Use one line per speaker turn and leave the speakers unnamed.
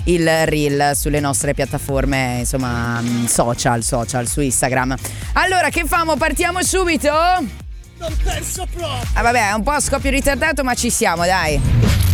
il reel sulle nostre piattaforme, insomma, social su Instagram. Allora, che famo? Partiamo subito?
Non penso proprio.
Vabbè, è un po' a scoppio ritardato, ma ci siamo, dai.